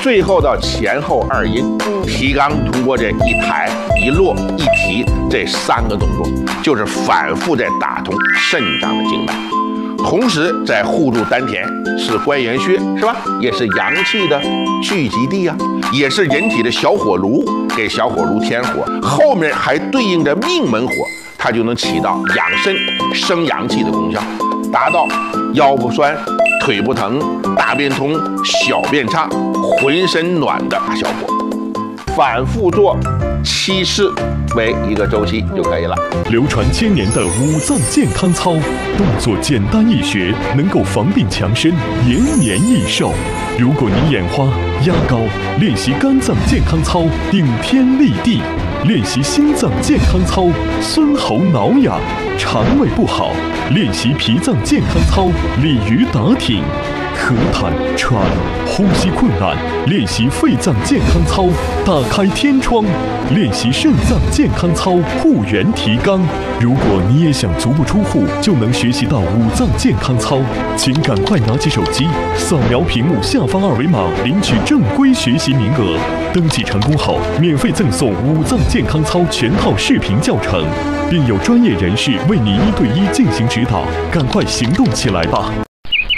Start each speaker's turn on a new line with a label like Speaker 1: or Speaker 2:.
Speaker 1: 最后到前后2阴，提肛通过这一抬一落一提这3个动作，就是反复在打通肾脏的经脉，同时在护住丹田，是关元穴，是吧？也是阳气的聚集地啊，也是人体的小火炉，给小火炉添火，后面还对应着命门火，它就能起到养肾生阳气的功效，达到腰不酸、腿不疼、大便通、小便畅、浑身暖的效果。反复做7次为一个周期就可以了。
Speaker 2: 流传1000年的5脏健康操，动作简单易学，能够防病强身，延年益寿。如果你眼花、压高，练习肝脏健康操，顶天立地；练习心脏健康操，孙喉挠痒；肠胃不好，练习脾脏健康操，鲤鱼打挺；咳痰、喘、呼吸困难，练习肺脏健康操，打开天窗；练习肾脏健康操，护元提肛。如果你也想足不出户就能学习到5脏健康操，请赶快拿起手机，扫描屏幕下方2维码，领取正规学习名额。登记成功后，免费赠送5脏健康操全套视频教程，并有专业人士为你1对1进行指导。赶快行动起来吧！